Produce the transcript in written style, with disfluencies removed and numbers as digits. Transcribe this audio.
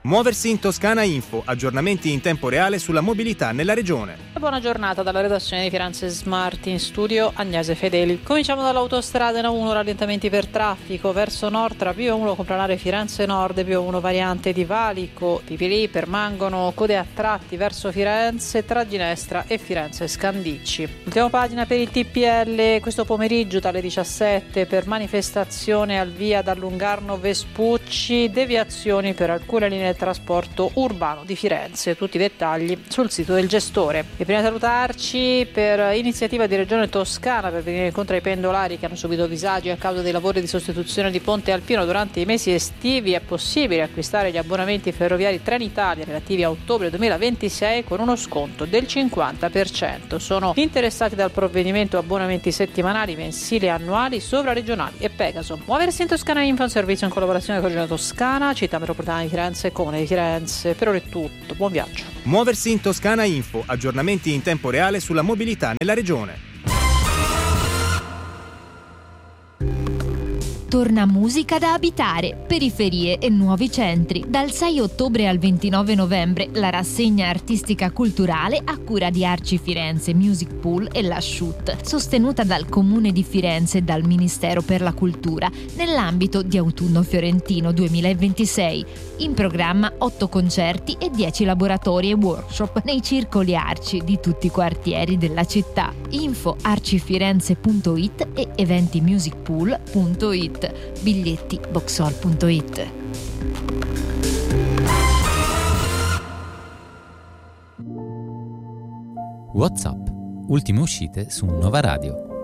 Muoversi in Toscana Info, aggiornamenti in tempo reale sulla mobilità nella regione. Buona giornata dalla redazione di Firenze Smart, in studio Agnese Fedeli. Cominciamo dall'autostrada N1, rallentamenti per traffico verso nord tra Pio 1 Complanare Firenze Nord, Pio 1 variante di Valico, Pipili, permangono code a tratti verso Firenze tra Ginestra e Firenze Scandicci. Ultima pagina per il TPL, questo pomeriggio dalle 17 per manifestazione al via da Lungarno Vespucci, deviazioni per alcune linee di trasporto urbano di Firenze. Tutti i dettagli sul sito del gestore. E prima di salutarci, per iniziativa di Regione Toscana per venire incontro ai pendolari che hanno subito disagi a causa dei lavori di sostituzione di Ponte Alpino durante i mesi estivi, è possibile acquistare gli abbonamenti ferroviari Trenitalia relativi a ottobre 2026 con uno sconto del 50%. Sono interessati dal provvedimento abbonamenti settimanali, mensili e annuali, sovraregionali e Pegaso. Muoversi in Toscana Info, un servizio in collaborazione con Regione Toscana, Città Metropolitana di Firenze e Comune di Firenze. Per ora è tutto, buon viaggio. Muoversi in Toscana Info, aggiornamenti in tempo reale sulla mobilità nella regione. Torna musica da abitare, periferie e nuovi centri. Dal 6 ottobre al 29 novembre la rassegna artistica culturale a cura di Arci Firenze Music Pool e la Shoot, sostenuta dal Comune di Firenze e dal Ministero per la Cultura nell'ambito di Autunno Fiorentino 2026. In programma 8 concerti e 10 laboratori e workshop nei circoli Arci di tutti i quartieri della città. Info arcifirenze.it e eventimusicpool.it. Biglietti boxhall.it. WhatsApp. Ultime uscite su Nova Radio.